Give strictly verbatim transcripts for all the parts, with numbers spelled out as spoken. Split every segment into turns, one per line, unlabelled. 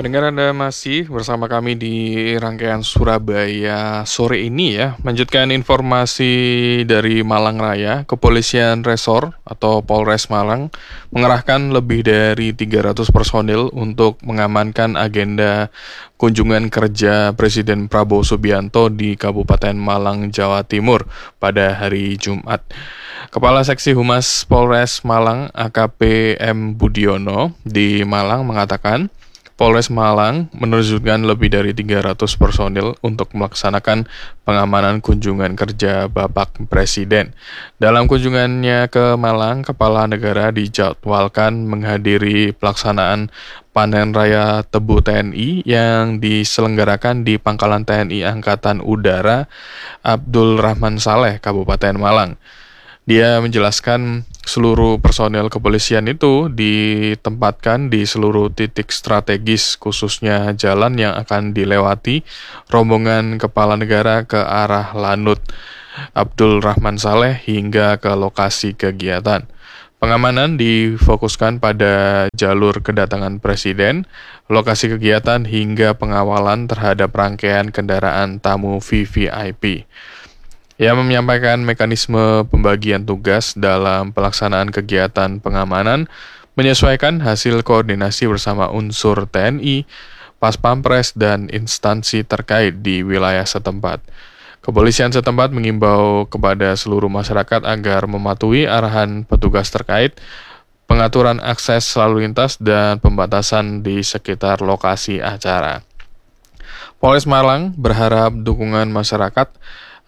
Pendengar Anda masih bersama kami di rangkaian Surabaya sore ini ya. Lanjutkan informasi dari Malang Raya, Kepolisian Resor atau Polres Malang mengerahkan lebih dari tiga ratus personil untuk mengamankan agenda kunjungan kerja Presiden Prabowo Subianto di Kabupaten Malang, Jawa Timur pada hari Jumat. Kepala Seksi Humas Polres Malang A K P M Budiono di Malang mengatakan, Polres Malang menerjunkan lebih dari tiga ratus personil untuk melaksanakan pengamanan kunjungan kerja Bapak Presiden. Dalam kunjungannya ke Malang, Kepala Negara dijadwalkan menghadiri pelaksanaan Panen Raya Tebu T N I yang diselenggarakan di Pangkalan T N I Angkatan Udara Abdul Rahman Saleh, Kabupaten Malang. Dia menjelaskan seluruh personel kepolisian itu ditempatkan di seluruh titik strategis, khususnya jalan yang akan dilewati rombongan kepala negara ke arah Lanut Abdul Rahman Saleh hingga ke lokasi kegiatan. Pengamanan difokuskan pada jalur kedatangan Presiden, lokasi kegiatan hingga pengawalan terhadap rangkaian kendaraan tamu V V I P. Ia menyampaikan mekanisme pembagian tugas dalam pelaksanaan kegiatan pengamanan menyesuaikan hasil koordinasi bersama unsur T N I, Pas Pampres, dan instansi terkait di wilayah setempat. Kepolisian setempat mengimbau kepada seluruh masyarakat agar mematuhi arahan petugas terkait pengaturan akses lalu lintas dan pembatasan di sekitar lokasi acara. Polres Malang berharap dukungan masyarakat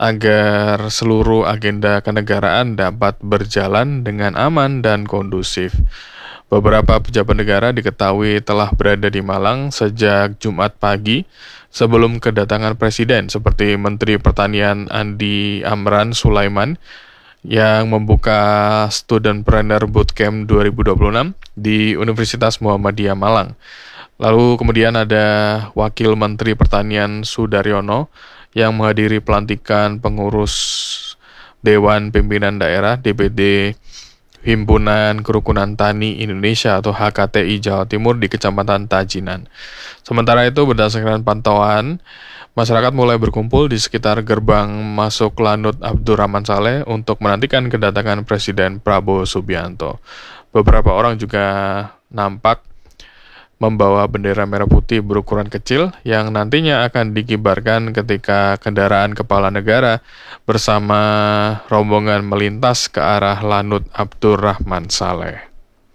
agar seluruh agenda kenegaraan dapat berjalan dengan aman dan kondusif. Beberapa pejabat negara diketahui telah berada di Malang sejak Jumat pagi sebelum kedatangan Presiden, seperti Menteri Pertanian Andi Amran Sulaiman yang membuka Studentpreneur Bootcamp dua ribu dua puluh enam di Universitas Muhammadiyah Malang. Lalu kemudian ada Wakil Menteri Pertanian Sudaryono yang menghadiri pelantikan pengurus Dewan Pimpinan Daerah D P D Himpunan Kerukunan Tani Indonesia atau H K T I Jawa Timur di Kecamatan Tajinan. Sementara itu, berdasarkan pantauan, masyarakat mulai berkumpul di sekitar gerbang masuk Lanut Abdurrahman Saleh untuk menantikan kedatangan Presiden Prabowo Subianto. Beberapa orang juga nampak membawa bendera merah putih berukuran kecil yang nantinya akan dikibarkan ketika kendaraan kepala negara bersama rombongan melintas ke arah Lanut Abdurrahman Saleh.